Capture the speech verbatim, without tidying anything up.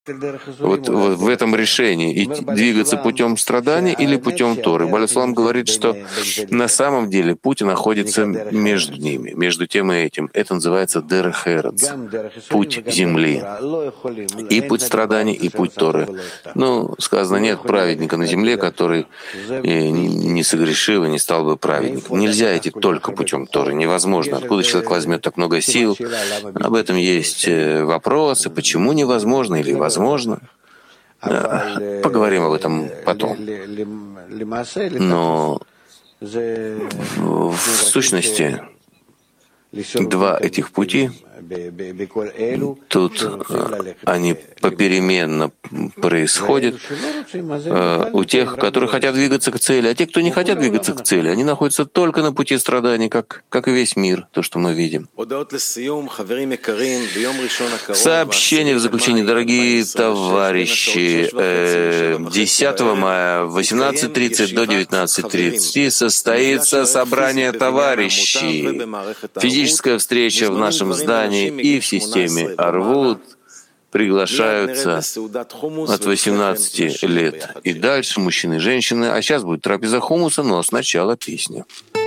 Вот, вот в этом решении идти, двигаться путем страданий или путем Торы. Баль Сулам говорит, что на самом деле путь находится между ними, между тем и этим. Это называется дерех эрец, путь земли. И путь страданий, и путь Торы. Ну, сказано, нет праведника на земле, который не согрешил и не стал бы праведником. Нельзя идти только путем Торы, невозможно. Откуда человек возьмет так много сил? Об этом есть вопросы, почему невозможно или возможно. Поговорим об этом потом. Но в сущности два этих пути, тут они попеременно происходят у тех, которые хотят двигаться к цели, а те, кто не хотят двигаться к цели, они находятся только на пути страданий, как, как и весь мир, то, что мы видим. Сообщение в заключение, дорогие товарищи, десятого мая в восемнадцать тридцать до девятнадцать тридцать состоится собрание товарищей, физическая встреча в нашем здании и в системе Арвут. Приглашаются от восемнадцати лет и дальше мужчины и женщины. А сейчас будет трапеза хумуса, но сначала песня.